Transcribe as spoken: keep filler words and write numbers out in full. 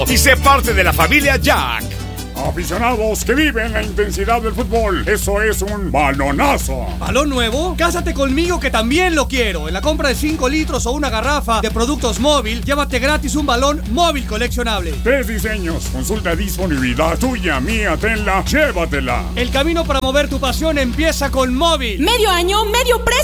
Y sé parte de la familia Jack. Aficionados que viven la intensidad del fútbol, eso es un balonazo. ¿Balón nuevo? Cásate conmigo que también lo quiero. En la compra de cinco litros o una garrafa de productos móvil, llévate gratis un balón móvil coleccionable. Tres diseños, consulta disponibilidad, tuya, mía, tenla, llévatela. El camino para mover tu pasión empieza con móvil. Medio año, medio precio.